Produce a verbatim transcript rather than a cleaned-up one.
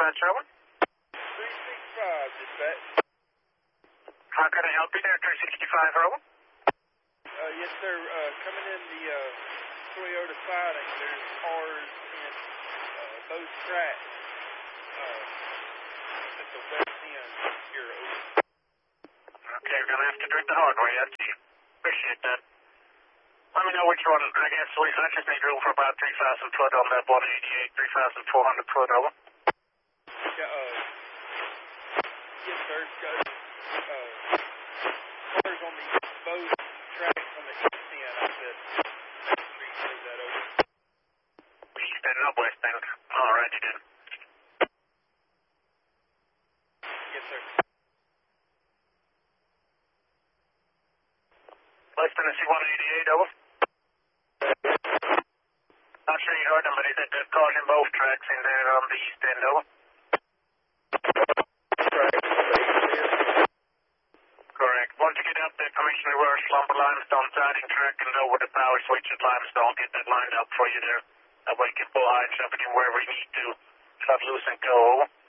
dispatch, over. three six five, dispatch. How can I help you there, three sixty-five, over? Uh, yes, sir. Uh, coming in the uh, Toyota siding, there's cars in uh, those tracks uh, at the west end here. Over. Okay, we're going to have to do it the hard way, I see. Appreciate that. Let me know which one. I guess we, I just need room for about three thousand foot on that one eighty-eight, three thousand four hundred foot, over. Yeah, uh, yes, sir. Got, uh, cars on the both tracks on the east end. I said, make sure you move that over. East end and west end. All righty then. Yes, sir. West Tennessee one eighty-eight, over. Not sure you heard him, but he said there's cars in both tracks in there on the east end, over. Correct. Once you get up there, commission reverse lumber limestone siding track and over the power switch at limestone, get that lined up for you there. That way you can pull heights up again wherever you need to. Cut loose and go, over.